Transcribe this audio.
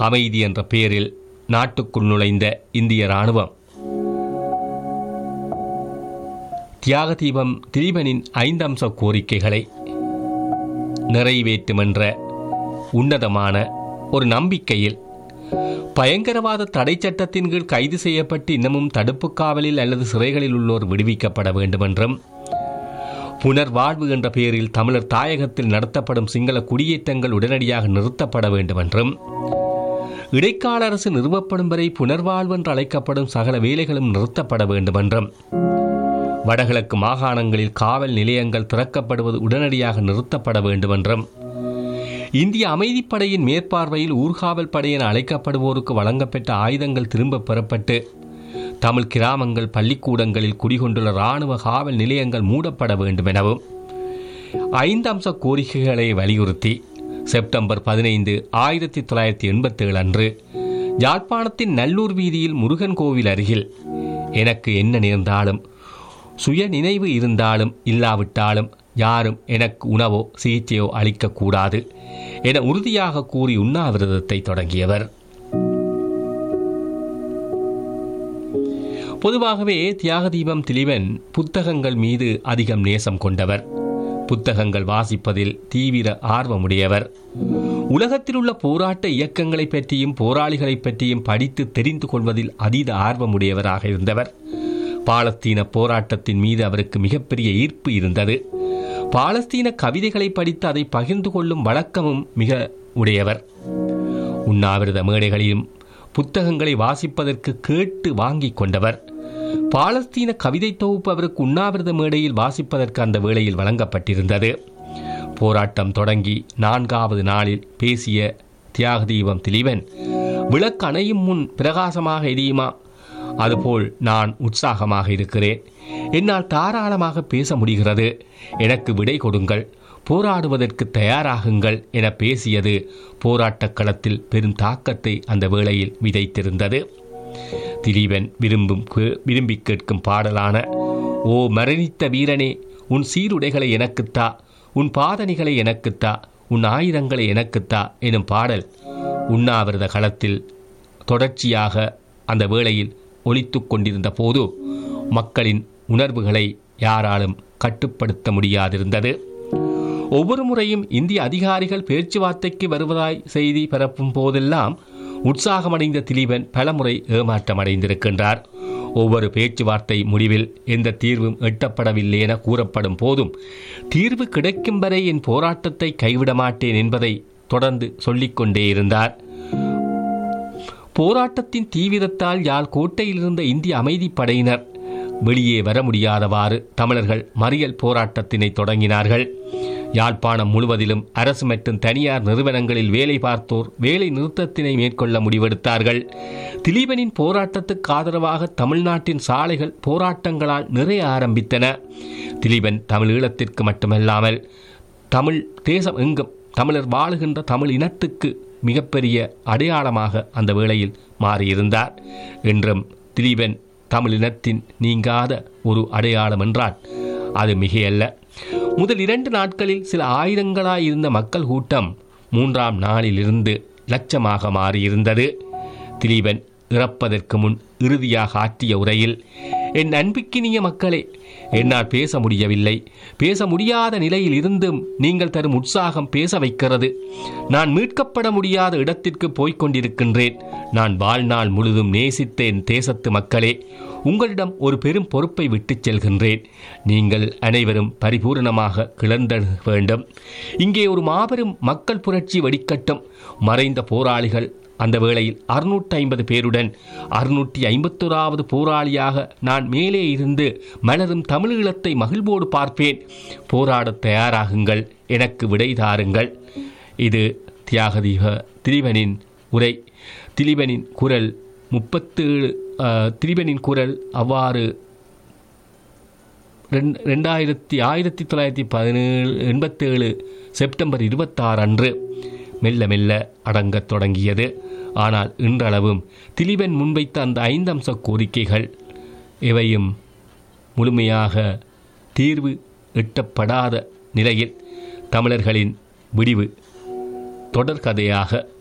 அமைதி என்ற பெயரில் நாட்டுக்குள் நுழைந்த இந்திய இராணுவம் தியாக தீபம் திலீபனின் 5 அம்ச கோரிக்கைகளை நிறைவேற்றும் என்ற உன்னதமான ஒரு நம்பிக்கையில் பயங்கரவாத தடை சட்டத்தின் கீழ் கைது செய்யப்பட்டு இன்னமும் தடுப்பு காவலில் அல்லது சிறைகளில் உள்ளோர் விடுவிக்கப்பட வேண்டும் என்றும், புனர்வாழ்வு என்ற பெயரில் தமிழர் தாயகத்தில் நடத்தப்படும் சிங்கள குடியேற்றங்கள் உடனடியாக நிறுத்தப்பட வேண்டும் என்றும், இடைக்கால அரசு நிறுவப்படும் வரை புனர்வாழ்வு என்று அழைக்கப்படும் சகல வேலைகளும் நிறுத்தப்பட வேண்டும் என்றும், வடகிழக்கு மாகாணங்களில் காவல் நிலையங்கள் திறக்கப்படுவது உடனடியாக நிறுத்தப்பட வேண்டும் என்றும், இந்திய அமைதிப்படையின் மேற்பார்வையில் ஊர்காவல் படை என அழைக்கப்படுவோருக்கு வழங்கப்பட்ட ஆயுதங்கள் திரும்பப் பெறப்பட்டு தமிழ் கிராமங்கள் பள்ளிக்கூடங்களில் குடிகொண்டுள்ள இராணுவ காவல் நிலையங்கள் மூடப்பட வேண்டும் எனவும் 5 அம்ச கோரிக்கைகளை வலியுறுத்தி செப்டம்பர் 15, 1987 அன்று யாழ்ப்பாணத்தின் நல்லூர் வீதியில் முருகன் கோவில் அருகில் எனக்கு என்ன நேர்ந்தாலும், சுய நினைவு இருந்தாலும் இல்லாவிட்டாலும் யாரும் எனக்கு உணவோ சிகிச்சையோ அளிக்கக்கூடாது என உறுதியாக கூறி உண்ணாவிரதத்தை தொடங்கியவர். பொதுவாகவே தியாகதீபம் திலீபன் புத்தகங்கள் மீது அதிகம் நேசம் கொண்டவர். புத்தகங்கள் வாசிப்பதில் தீவிர ஆர்வமுடையவர். உலகத்தில் உள்ள போராட்ட இயக்கங்களை பற்றியும் போராளிகளை பற்றியும் படித்து தெரிந்து கொள்வதில் அதீத ஆர்வமுடையவராக இருந்தவர். பாலஸ்தீன போராட்டத்தின் மீது அவருக்கு மிகப்பெரிய ஈர்ப்பு இருந்தது. பாலஸ்தீன கவிதைகளை படித்து அதை பகிர்ந்து கொள்ளும் வழக்கமும் மிக உடையவர். உண்ணாவிரத மேடைகளிலும் புத்தகங்களை வாசிப்பதற்கு கேட்டு வாங்கிக் கொண்டவர். பாலஸ்தீன கவிதை தொகுப்பு அவருக்கு உண்ணாவிரத மேடையில் வாசிப்பதற்கு அந்த வேளையில் வழங்கப்பட்டிருந்தது. போராட்டம் தொடங்கி 4வது நாளில் பேசிய தியாகதீபம் திலீபன், விளக்கு அணையும் முன் பிரகாசமாக எரியுமா, அதுபோல் நான் உற்சாகமாக இருக்கிறேன். என்னால் தாராளமாக பேச முடிகிறது. எனக்கு விடை கொடுங்கள், போராடுவதற்கு தயாராகுங்கள் என பேசியது போராட்டக் களத்தில் பெரும் தாக்கத்தை அந்த வேளையில் விதைத்திருந்தது. திலீபன் விரும்பி கேட்கும் பாடலான ஓ மரணித்த வீரனே, உன் சீருடைகளை எனக்குத்தா, உன் பாதணிகளை எனக்குத்தா, உன் ஆயுதங்களை எனக்குத்தா எனும் பாடல் உண்ணாவிரத களத்தில் தொடர்ச்சியாக அந்த வேளையில் ஒலித்துக் கொண்டிருந்த போது மக்களின் உணர்வுகளை யாராலும் கட்டுப்படுத்த முடியாதிருந்தது. ஒவ்வொரு முறையும் இந்திய அதிகாரிகள் பேச்சுவார்த்தைக்கு வருவதாய் செய்தி பரப்பும் போதெல்லாம் உற்சாகமடைந்த திலீபன் பலமுறை ஏமாற்றமடைந்திருக்கின்றார். ஒவ்வொரு பேச்சுவார்த்தை முடிவில் எந்த தீர்வும் எட்டப்படவில்லை என கூறப்படும் போதும் தீர்வு கிடைக்கும் வரை என் போராட்டத்தை கைவிட மாட்டேன் என்பதை தொடர்ந்து சொல்லிக்கொண்டே இருந்தார். போராட்டத்தின் தீவிரத்தால் யாழ் கோட்டையில் இருந்த இந்திய அமைதிப்படையினர் வெளியே வர முடியாதவாறு தமிழர்கள் மறியல் போராட்டத்தினை தொடங்கினார்கள். யாழ்ப்பாணம் முழுவதிலும் அரசு மற்றும் தனியார் நிறுவனங்களில் வேலை பார்த்தோர் வேலை நிறுத்தத்தினை மேற்கொள்ள முடிவெடுத்தார்கள். திலீபனின் போராட்டத்துக்கு ஆதரவாக தமிழ்நாட்டின் சாலைகள் போராட்டங்களால் நிறைய ஆரம்பித்தன. திலீபன் தமிழ் ஈழத்திற்கு மட்டுமல்லாமல் தமிழ் தேசம் எங்கும் தமிழர் வாழுகின்ற தமிழ் இனத்துக்கு மிகப்பெரிய அடையாளமாக அந்த வேளையில் மாறியிருந்தார். என்றும் திலீபன் தமிழினத்தின் நீங்காத ஒரு அடையாளம் என்றால் அது மிகையல்ல. முதல் 2 நாட்களில் சில ஆயிரங்களாயிருந்த மக்கள் கூட்டம் 3ஆம் நாளிலிருந்து லட்சமாக மாறியிருந்தது. திலீபன் இறப்பதற்கு முன் இறுதியாக ஆற்றிய உரையில், என் அன்பிக்கினிய மக்களே, என்னால் பேச முடியவில்லை. பேச முடியாத நிலையில் இருந்தும் நீங்கள் தரும் உற்சாகம் பேச வைக்கிறது. நான் மீட்கப்பட முடியாத இடத்திற்கு போய்கொண்டிருக்கின்றேன். நான் வாழ்நாள் முழுதும் நேசித்த என் தேசத்து மக்களே, உங்களிடம் ஒரு பெரும் பொறுப்பை விட்டுச் செல்கின்றேன். நீங்கள் அனைவரும் பரிபூர்ணமாக கிளர்ந்த வேண்டும். இங்கே ஒரு மாபெரும் மக்கள் புரட்சி வெடிக்கட்டும். மறைந்த போராளிகள் அந்த வேளையில் 650 பேருடன் 651வது போராளியாக நான் மேலே இருந்து மலரும் தமிழீழத்தை மகிழ்வோடு பார்ப்பேன். போராடத் தயாராகுங்கள், எனக்கு விடை தாருங்கள். இது திலீபனின் உரை. திலீபனின் குரல் 37 திலீபனின் குரல் அவ்வாறு 1987 செப்டம்பர் 26 அன்று மெல்ல மெல்ல அடங்கத் தொடங்கியது. ஆனால் இன்றளவும் திலீபன் முன்வைத்த அந்த 5 அம்ச கோரிக்கைகள் எவையும் முழுமையாக தீர்வு எட்டப்படாத நிலையில் தமிழர்களின் விடிவு தொடர்கதையாக